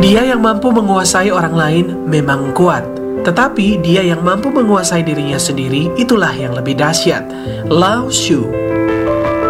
Dia yang mampu menguasai orang lain memang kuat, tetapi dia yang mampu menguasai dirinya sendiri itulah yang lebih dahsyat. Lao Tzu.